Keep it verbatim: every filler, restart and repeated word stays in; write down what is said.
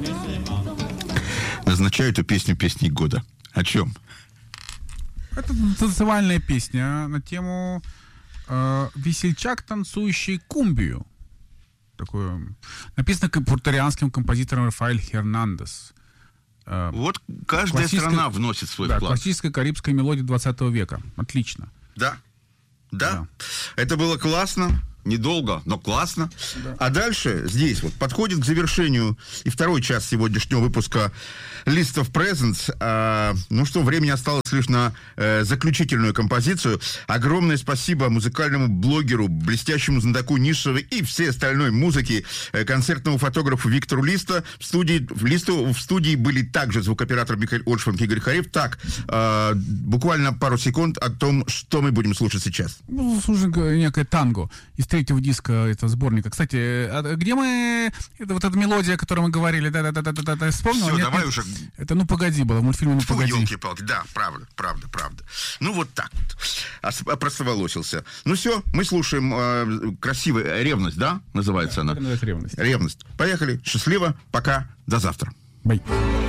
Назначаю эту песню песней года. О чем? Это танцевальная песня на тему э, «Весельчак, танцующий кумбию». Такое, написано пуэрторианским композитором Рафаэль Хернандес. Э, вот каждая страна вносит свой да, вклад. Классическая карибская мелодия двадцатого века. Отлично. Да. Да. Да. Это было классно. Недолго, но классно. Да. А дальше здесь вот подходит к завершению и второй час сегодняшнего выпуска List of Presents. А, ну что, времени осталось лишь на э, заключительную композицию. Огромное спасибо музыкальному блогеру, блестящему знатоку нишевой и всей остальной музыки, э, концертному фотографу Виктору Листа. В студии, в, Листу, в студии были также звукооператор Михаил Ольшфанг и Игорь Харев. Так, э, буквально пару секунд о том, что мы будем слушать сейчас. Ну, слушай, некое танго из третьего диска этого сборника. Кстати, а где мы... Это вот эта мелодия, о которой мы говорили, да-да-да-да-да, вспомнил? Все, нет, давай нет? уже... Это «Ну, погоди» было, в мультфильме «Ну, Фу, погоди». елки-палки, да, правда, правда, правда. Ну, вот так вот. Опростоволосился. Ну, все, мы слушаем э, красивая «Ревность», да, называется Да, она? это называется «Ревность». «Ревность». Поехали. Счастливо. Пока. До завтра. Бай.